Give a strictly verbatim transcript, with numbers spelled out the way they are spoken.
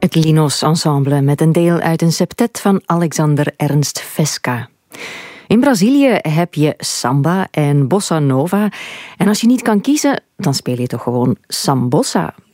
Het Linos Ensemble met een deel uit een septet van Alexander Ernst Vesca. In Brazilië heb je samba en bossa nova. En als je niet kan kiezen, dan speel je toch gewoon sambossa.